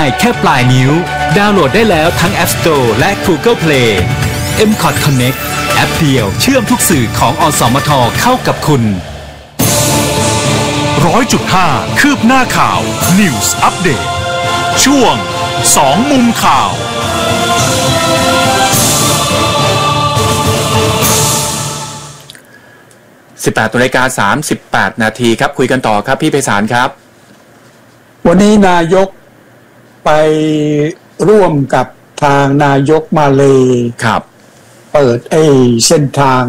ายแค่ปลายนิ้วดาวน์โหลดได้แล้วทั้ง App Store และ Google Play MCOT Connect แอปเดียวเชื่อมทุกสื่อของอสมทเข้ากับคุณ 100.5 คืบหน้าข่าว News Update ช่วง2มุมข่าว 18:38 นาทีครับคุยกันต่อครับพี่ไพศาลครับวันนี้นายกไปร่วมกับทางนายกมาเลครับเปิดเส้นทาง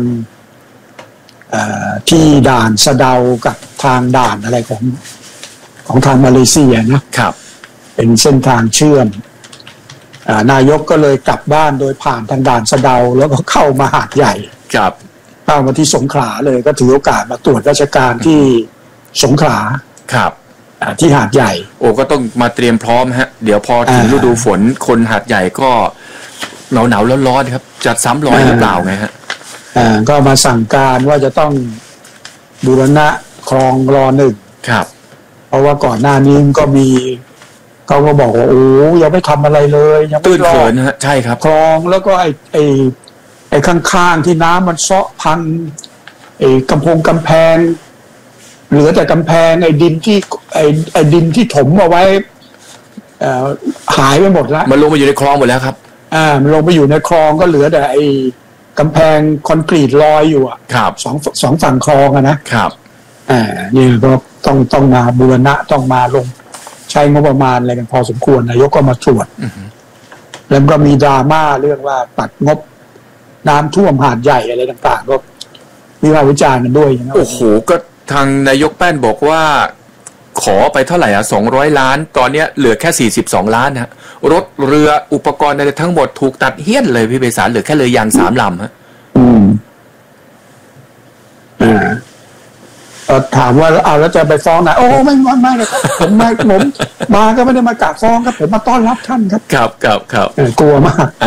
ที่ด่านสะเดากับทางด่านอะไรของทางมาเลเซียนะครับเป็นเส้นทางเชื่อมนายกก็เลยกลับบ้านโดยผ่านทางด่านสะเดาแล้วก็เข้ามาหาดใหญ่ครับเข้ามาที่สงขลาเลยก็ถือโอกาสมาตรวจราชการที่สงขลาครับที่หาดใหญ่โอ้ก็ต้องมาเตรียมพร้อมฮะเดี๋ยวพอถึงฤดูฝนคนหาดใหญ่ก็หนาวร้อนๆครับจะซ้ำรอยหรือเปล่าไงฮะก็มาสั่งการว่าจะต้องบูรณะคลองร.1 ครับเพราะว่าก่อนหน้านี้ก็มีเขาก็บอกว่าโอ้ยังไม่ทำอะไรเลยยังไม่รอดฮะใช่ครับคลองแล้วก็ไอ้ข้างๆที่น้ำมันเซาะพังกำแพงเหลือแต่กำแพงไอ้ดินที่ถมเอาไว้หายไปหมดแล้วมันลงมาอยู่ในคลองหมดแล้วครับมันลงไปอยู่ในคลองก็เหลือแต่ไอ้กำแพงคอนกรีตลอยอยู่ครับสองฝั่งคลองนะครับนี่ก็ต้องมาบูรณะต้องมาลงใช้งบประมาณอะไรกันพอสมควรนายกก็มาตรวจแล้วก็มีดราม่าเรื่องว่าตัดงบน้ำท่วมหาดใหญ่อะไรต่างๆก็มีวิจารณ์กันด้วยโอ้โหก็ทางนายกแป้นบอกว่าขอไปเท่าไหร่200 ล้านตอนนี้เหลือแค่42 ล้านฮะรถเรืออุปกรณ์อะไรทั้งหมดถูกตัดเหี้ยนเลยพี่ไพศาลเหลือแค่เรือยาง3 ลำฮะถามว่าเอาแล้วจะไปฟ้องไหนโอ้ไม่เลยผมมาก็ไม่ได้มากราบฟ้องครับผมมาต้อนรับท่านครับครับกลัวมาก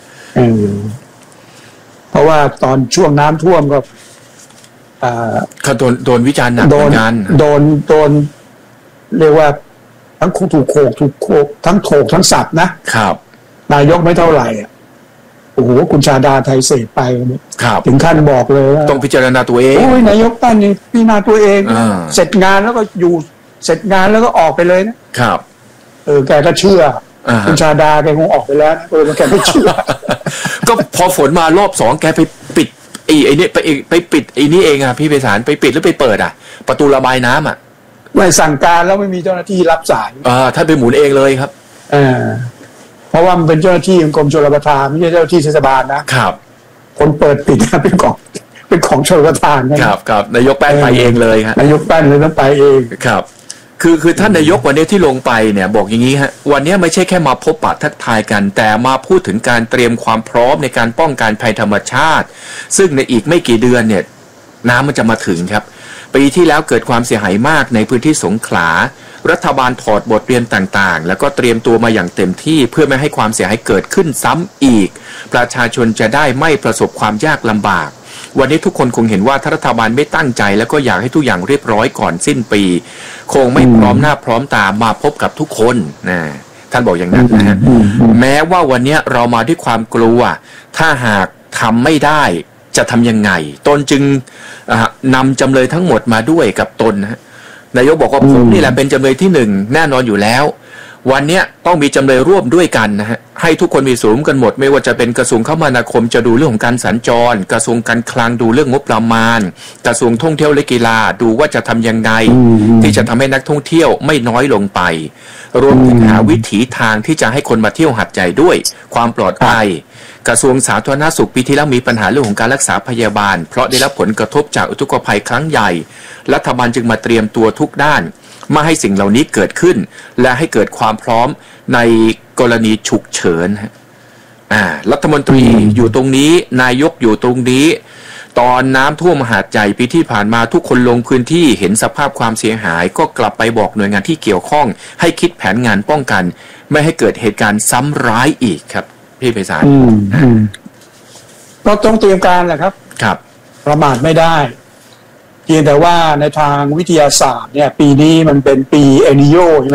เพราะว่าตอนช่วงน้ำท่วมก็เขาโดนวิจารณ์หนักเหมือนกันโดนเรียกว่าทั้งถูกโขกทั้งโขกทั้งสับนะครับนายกไม่เท่าไหร่โอ้โหคุณชาดาไทยเศษไปถึงขั้นบอกเลยต้องพิจารณาตัวเองโอ้ยนายกตั้นนี่พิจารณาตัวเองเสร็จงานแล้วก็อยู่เสร็จงานแล้วก็ออกไปเลยนะครับแกก็เชื่อคุณชาดาแกคงออกไปแล้วแกไม่เชื่อก็พอฝนมารอบ2แกไปปิดไอ้นี่ไปปิดไอ้นี่เองพี่ไพศาลไปปิดหรือไปเปิดประตูระบายน้ำไม่สั่งการแล้วไม่มีเจ้าหน้าที่รับสายท่านไปหมุนเองเลยครับเพราะว่ามันเป็นเจ้าหน้าที่ของกรมชลประทานไม่ใช่เจ้าหน้าที่เทศบาลนะครับคนเปิดปิดเป็นของชลประทานครับนายกแป้นไปเองเลยครับนายกแป้นเลยต้องไปเองครับคือท่านนายกวันนี้ที่ลงไปเนี่ยบอกอย่างนี้ฮะวันนี้ไม่ใช่แค่มาพบปะทักทายกันแต่มาพูดถึงการเตรียมความพร้อมในการป้องกันภัยธรรมชาติซึ่งในอีกไม่กี่เดือนเนี่ยน้ำมันจะมาถึงครับปีที่แล้วเกิดความเสียหายมากในพื้นที่สงขลารัฐบาลถอดบทเรียนต่างๆแล้วก็เตรียมตัวมาอย่างเต็มที่เพื่อไม่ให้ความเสียหายเกิดขึ้นซ้ำอีกประชาชนจะได้ไม่ประสบความยากลำบากวันนี้ทุกคนคงเห็นว่าถ้ารัฐบาลไม่ตั้งใจแล้วก็อยากให้ทุกอย่างเรียบร้อยก่อนสิ้นปีคงไม่พร้อมหน้าพร้อมตามาพบกับทุกคนท่านบอกอย่างนั้นนะฮะแม้ว่าวันนี้เรามาด้วยความกลัวถ้าหากทำไม่ได้จะทำยังไงตนจึงนำจำเลยทั้งหมดมาด้วยกับตนนะนายกบอกว่าผมนี่แหละเป็นจำเลยที่1แน่นอนอยู่แล้ววันนี้ต้องมีจำเลยร่วมด้วยกันนะฮะให้ทุกคนมีส่วนร่วมกันหมดไม่ว่าจะเป็นกระทรวงคมนาคมจะดูเรื่องของการสัญจรกระทรวงการคลังดูเรื่องงบประมาณกระทรวงท่องเที่ยวและกีฬาดูว่าจะทำยังไงที่จะทำให้นักท่องเที่ยวไม่น้อยลงไปรวมถึงหาวิถีทางที่จะให้คนมาเที่ยวหาดใหญ่ด้วยความปลอดภัยกระทรวงสาธารณสุขปีที่แล้วมีปัญหาเรื่องของการรักษาพยาบาลเพราะได้รับผลกระทบจากอุทกภัยครั้งใหญ่รัฐบาลจึงมาเตรียมตัวทุกด้านไม่ให้สิ่งเหล่านี้เกิดขึ้นและให้เกิดความพร้อมในกรณีฉุกเฉินรัฐมนตรีอยู่ตรงนี้นายกอยู่ตรงนี้ตอนน้ำท่วมหาดใหญ่ปีที่ผ่านมาทุกคนลงพื้นที่เห็นสภาพความเสียหายก็กลับไปบอกหน่วยงานที่เกี่ยวข้องให้คิดแผนงานป้องกันไม่ให้เกิดเหตุการณ์ซ้ำร้ายอีกครับพี่ไพศาลก็ต้องเตรียมการแหละครับประมาทไม่ได้ เพียงแต่ว่าในทางวิทยาศาสตร์เนี่ยปีนี้มันเป็นปีเอลนีโญ